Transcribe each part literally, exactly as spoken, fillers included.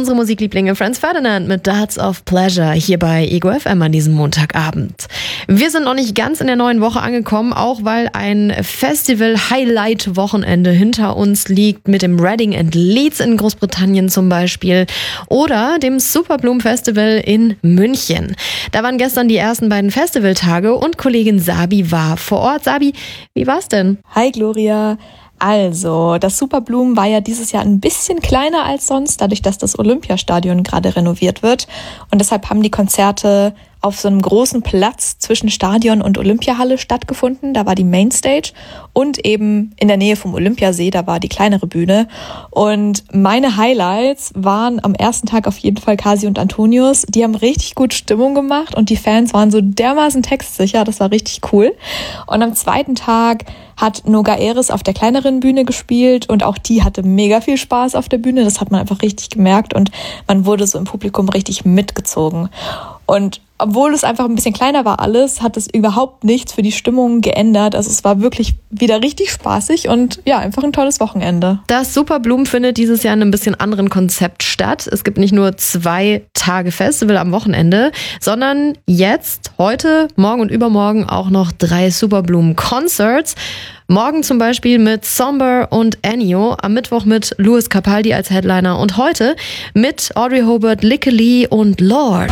Unsere Musiklieblinge Franz Ferdinand mit Darts of Pleasure hier bei Ego F M an diesem Montagabend. Wir sind noch nicht ganz in der neuen Woche angekommen, auch weil ein Festival-Highlight-Wochenende hinter uns liegt mit dem Reading and Leeds in Großbritannien zum Beispiel oder dem Superbloom Festival in München. Da waren gestern die ersten beiden Festivaltage und Kollegin Sabi war vor Ort. Sabi, wie war's denn? Hi Gloria. Also, das Superbloom war ja dieses Jahr ein bisschen kleiner als sonst, dadurch, dass das Olympiastadion gerade renoviert wird. Und deshalb haben die Konzerte auf so einem großen Platz zwischen Stadion und Olympiahalle stattgefunden. Da war die Mainstage und eben in der Nähe vom Olympiasee, da war die kleinere Bühne. Und meine Highlights waren am ersten Tag auf jeden Fall Kasi und Antonius. Die haben richtig gut Stimmung gemacht und die Fans waren so dermaßen textsicher, das war richtig cool. Und am zweiten Tag hat Noga Eris auf der kleineren Bühne gespielt und auch die hatte mega viel Spaß auf der Bühne. Das hat man einfach richtig gemerkt und man wurde so im Publikum richtig mitgezogen. Und obwohl es einfach ein bisschen kleiner war alles, hat es überhaupt nichts für die Stimmung geändert. Also es war wirklich wieder richtig spaßig und ja, einfach ein tolles Wochenende. Das Superbloom findet dieses Jahr in einem bisschen anderen Konzept statt. Es gibt nicht nur zwei Tage Festival am Wochenende, sondern jetzt, heute, morgen und übermorgen auch noch drei Superbloom Concerts. Morgen zum Beispiel mit Somber und Ennio, am Mittwoch mit Louis Capaldi als Headliner und heute mit Audrey Hobart, Lykke Li und Lorde.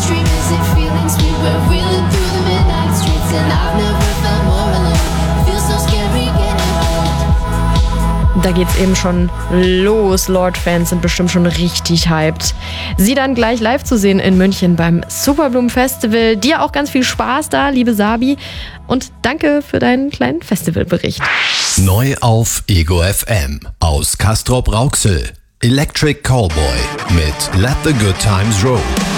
Da geht's eben schon los. Lorde-Fans sind bestimmt schon richtig hyped. Sie dann gleich live zu sehen in München beim Superbloom Festival. Dir auch ganz viel Spaß da, liebe Sabi. Und danke für deinen kleinen Festivalbericht. Neu auf Ego F M aus Castrop Rauxel. Electric Callboy mit Let the Good Times Roll.